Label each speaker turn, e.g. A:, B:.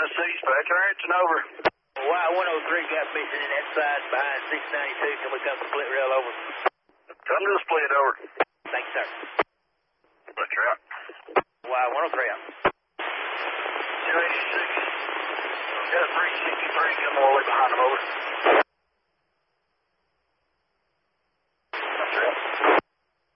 A: Dispatch, Harrington, over.
B: Y-103 got missing in that side behind 692. Can we come to split rail over?
A: Come to the split, over.
B: Thanks, sir.
A: Look, you're out.
B: Y-103 out.
A: 286. Got a 363 coming all the way behind him, over.